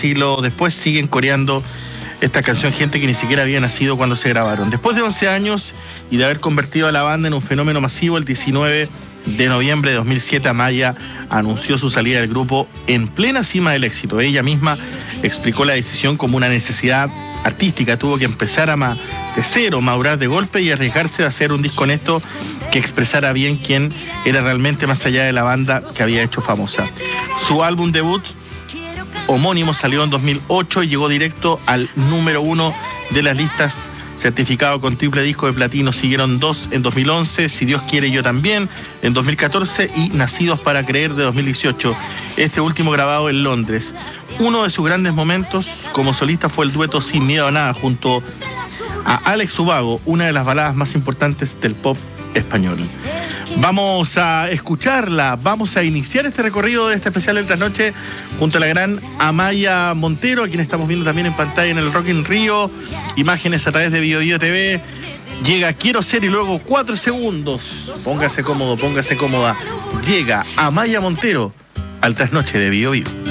siglo después siguen coreando esta canción gente que ni siquiera había nacido cuando se grabaron. Después de 11 años y de haber convertido a la banda en un fenómeno masivo, el 19 de noviembre de 2007 Amaya anunció su salida del grupo en plena cima del éxito. Ella misma explicó la decisión como una necesidad artística. Tuvo que empezar de cero, madurar de golpe y arriesgarse a hacer un disco honesto que expresara bien quién era realmente más allá de la banda que había hecho famosa. Su álbum debut homónimo salió en 2008 y llegó directo al número 1 de las listas, certificado con triple disco de platino. Siguieron 2 en 2011, Si Dios quiere yo también, en 2014 y Nacidos para creer de 2018, este último grabado en Londres. Uno de sus grandes momentos como solista fue el dueto Sin miedo a nada junto a Alex Ubago, una de las baladas más importantes del pop español. Vamos a escucharla, vamos a iniciar este recorrido de este especial del Trasnoche junto a la gran Amaya Montero, a quien estamos viendo también en pantalla en el Rock in Rio, imágenes a través de Bio Bio TV. Llega Quiero Ser y luego 4 segundos. Póngase cómodo, póngase cómoda. Llega Amaya Montero al Trasnoche de Bio Bio.